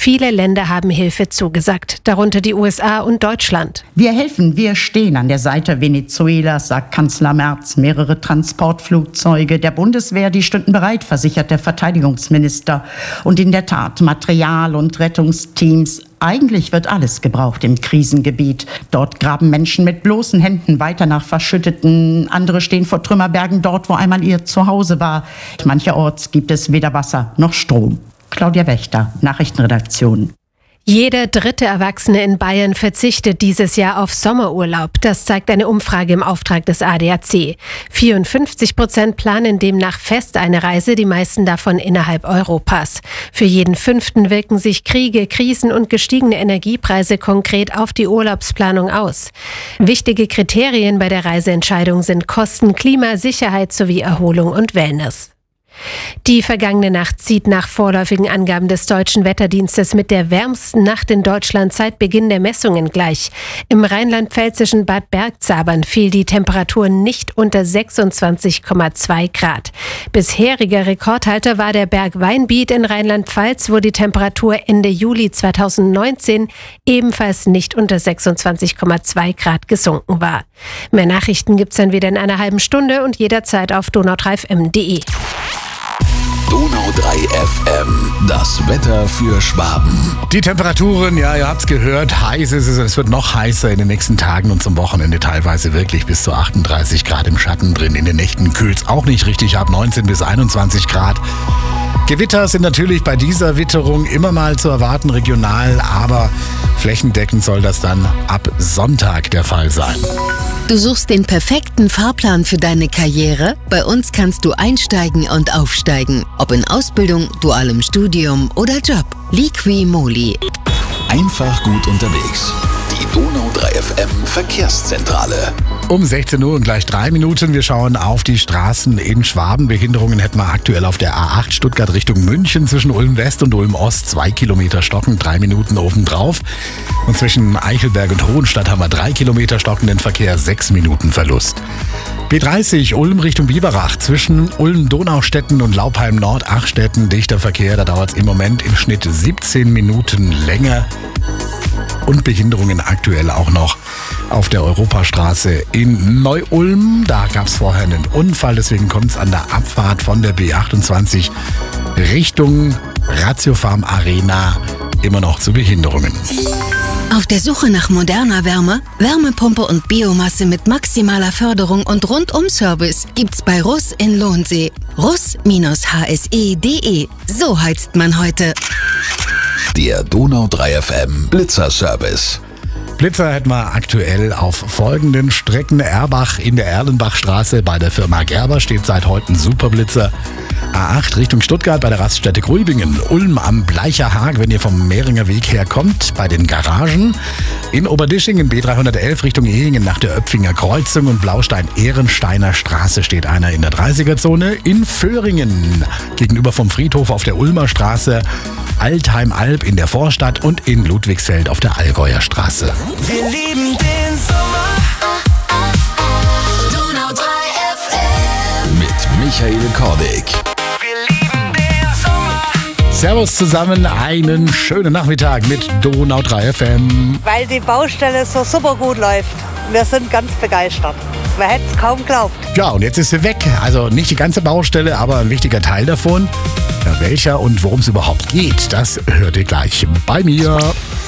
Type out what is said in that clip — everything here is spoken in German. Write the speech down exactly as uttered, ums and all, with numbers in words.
Viele Länder haben Hilfe zugesagt, darunter die U S A und Deutschland. Wir helfen, wir stehen an der Seite Venezuelas, sagt Kanzler Merz. Mehrere Transportflugzeuge der Bundeswehr, die stünden bereit, versichert der Verteidigungsminister. Und in der Tat, Material und Rettungsteams. Eigentlich wird alles gebraucht im Krisengebiet. Dort graben Menschen mit bloßen Händen weiter nach Verschütteten. Andere stehen vor Trümmerbergen dort, wo einmal ihr Zuhause war. Mancherorts gibt es weder Wasser noch Strom. Claudia Wächter, Nachrichtenredaktion. Jeder dritte Erwachsene in Bayern verzichtet dieses Jahr auf Sommerurlaub. Das zeigt eine Umfrage im Auftrag des A D A C. vierundfünfzig Prozent planen demnach fest eine Reise, die meisten davon innerhalb Europas. Für jeden Fünften wirken sich Kriege, Krisen und gestiegene Energiepreise konkret auf die Urlaubsplanung aus. Wichtige Kriterien bei der Reiseentscheidung sind Kosten, Klima, Sicherheit sowie Erholung und Wellness. Die vergangene Nacht zieht nach vorläufigen Angaben des Deutschen Wetterdienstes mit der wärmsten Nacht in Deutschland seit Beginn der Messungen gleich. Im rheinland-pfälzischen Bad Bergzabern fiel die Temperatur nicht unter sechsundzwanzig Komma zwei Grad. Bisheriger Rekordhalter war der Berg Weinbiet in Rheinland-Pfalz, wo die Temperatur Ende Juli zweitausendneunzehn ebenfalls nicht unter sechsundzwanzig Komma zwei Grad gesunken war. Mehr Nachrichten gibt's dann wieder in einer halben Stunde und jederzeit auf donau drei f m punkt d e. Donau drei F M, das Wetter für Schwaben. Die Temperaturen, ja, ihr habt's gehört, heiß ist es. Es wird noch heißer in den nächsten Tagen und zum Wochenende teilweise wirklich bis zu achtunddreißig Grad im Schatten drin. In den Nächten kühlt's auch nicht richtig ab, neunzehn bis einundzwanzig Grad. Gewitter sind natürlich bei dieser Witterung immer mal zu erwarten, regional, aber flächendeckend soll das dann ab Sonntag der Fall sein. Du suchst den perfekten Fahrplan für deine Karriere? Bei uns kannst du einsteigen und aufsteigen. Ob in Ausbildung, dualem Studium oder Job. Liqui-Moly. Einfach gut unterwegs. Die Donau drei F M Verkehrszentrale. Um sechzehn Uhr und gleich drei Minuten. Wir schauen auf die Straßen in Schwaben. Behinderungen hätten wir aktuell auf der A acht Stuttgart Richtung München zwischen Ulm West und Ulm Ost. Zwei Kilometer stocken, drei Minuten obendrauf. Und zwischen Eichelberg und Hohenstadt haben wir drei Kilometer stockenden Verkehr, sechs Minuten Verlust. B dreißig Ulm Richtung Biberach zwischen Ulm-Donaustetten und Laupheim-Nord-Achstetten. Dichter Verkehr, da dauert es im Moment im Schnitt siebzehn Minuten länger. Und Behinderungen aktuell auch noch auf der Europastraße in Neu-Ulm. Da gab es vorher einen Unfall, deswegen kommt es an der Abfahrt von der B achtundzwanzig Richtung Ratiofarm Arena immer noch zu Behinderungen. Auf der Suche nach moderner Wärme, Wärmepumpe und Biomasse mit maximaler Förderung und Rundum-Service gibt's bei Russ in Lohnsee. russ H S E punkt d e. So heizt man heute. Der Donau drei F M Blitzer-Service. Blitzer hätten wir aktuell auf folgenden Strecken. Erbach in der Erlenbachstraße bei der Firma Gerber steht seit heute ein Superblitzer. A acht Richtung Stuttgart bei der Raststätte Gruibingen. Ulm am Bleicher Haag, wenn ihr vom Mehringer Weg herkommt, bei den Garagen. In Oberdischingen B dreihundertelf Richtung Ehingen nach der Öpfinger Kreuzung und Blaustein-Ehrensteiner Straße steht einer in der dreißiger-Zone. In Föhringen gegenüber vom Friedhof auf der Ulmer Straße. Altheim-Alb in der Vorstadt und in Ludwigsfeld auf der Allgäuer Straße. Wir lieben den Sommer. Donau drei F M. Mit Michael Kordig. Wir lieben den Sommer. Servus zusammen, einen schönen Nachmittag mit Donau drei F M. Weil die Baustelle so super gut läuft. Wir sind ganz begeistert. Wer hätte es kaum geglaubt. Ja, und jetzt ist sie weg. Also nicht die ganze Baustelle, aber ein wichtiger Teil davon. Ja, welcher und worum es überhaupt geht, das hört ihr gleich bei mir.